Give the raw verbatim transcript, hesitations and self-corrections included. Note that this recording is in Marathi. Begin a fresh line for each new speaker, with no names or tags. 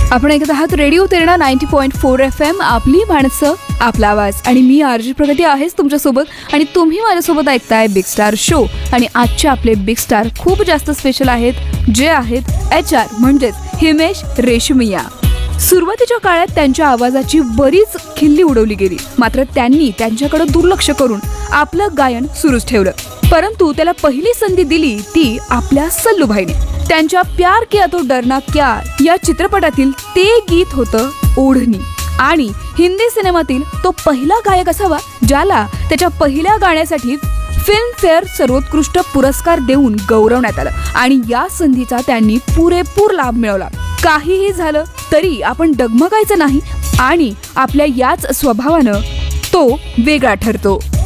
आपण ऐकत आहात radio Terna ninety point four F M, आपली माणसं आपला आवाज. आणि मी आरजी प्रगती आहेच तुमच्यासोबत आणि तुम्ही माझ्यासोबत ऐकताय बिग स्टार शो. आणि आजचे आपले बिग स्टार खूप जास्त स्पेशल आहेत, जे आहेत एच आर म्हणजेच हिमेश रेशमिया. सुरुवातीच्या काळात त्यांच्या आवाजाची बरीच खिल्ली उडवली गेली, मात्र त्यांनी त्यांच्याकडे दुर्लक्ष करून आपलं गायन सुरूच ठेवलं. परंतु त्याला पहिली संधी दिली ती आपल्या सल्लूभाईने. त्यांच्या प्यार किया तो डरना क्या या चित्रपटातील ते गीत होतं ओढणी. आणि हिंदी सिनेमातील तो पहिला गायक असावा ज्याला त्याच्या पहिल्या गाण्यासाठी फिल्मफेअर सर्वोत्कृष्ट पुरस्कार देऊन गौरवण्यात आलं. आणि या संधीचा त्यांनी पुरेपूर लाभ मिळवला. काहीही झालं तरी आपण डगमगायचं नाही आणि आपल्या याच स्वभावानं तो वेगळा ठरतो.